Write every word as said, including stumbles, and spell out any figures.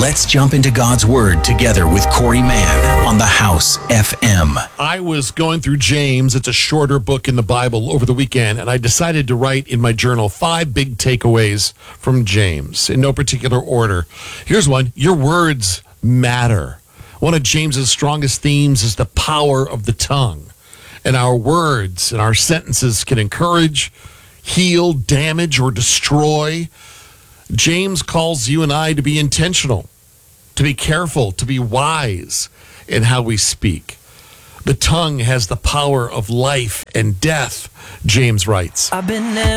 Let's jump into God's Word together with Corey Mann on the House F M. I was going through James. It's a shorter book in the Bible over the weekend, and I decided to write in my journal five big takeaways from James in no particular order. Here's one. Your words matter. One of James's strongest themes is the power of the tongue. And our words and our sentences can encourage, heal, damage, or destroy. James calls you and I to be intentional, to be careful, to be wise in how we speak. The tongue has the power of life and death, James writes. I've been there.